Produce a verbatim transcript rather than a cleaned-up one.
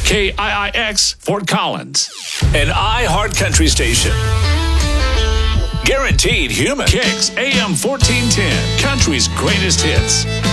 K I I X, Fort Collins. An iHeart Country station. Guaranteed human. Kicks A M fourteen ten, country's greatest hits.